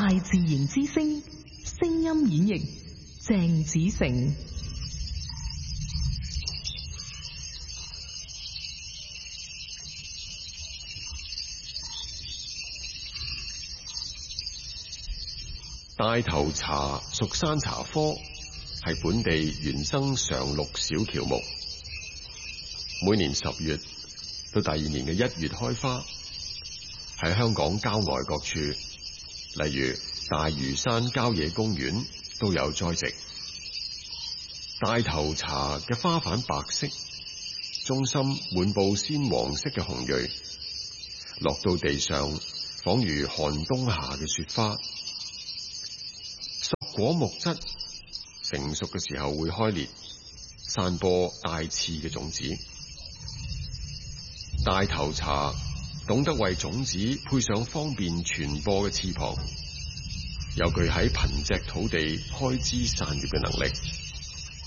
大自然之聲，聲音演繹鄭子誠。 大頭茶屬山茶科，係本地原生常綠小喬木，每年10月到第2年嘅1月開花，喺香港郊外各處，例如大嶼山郊野公園都有栽植。大頭茶嘅花瓣白色，中心滿布鮮黃色嘅紅蕊，落到地上仿如寒冬下嘅雪花。果木質成熟嘅時候會開裂，散播帶刺嘅種子。大頭茶懂得為種子配上方便傳播嘅翅膀，有具喺貧瘠土地開枝散葉嘅能力。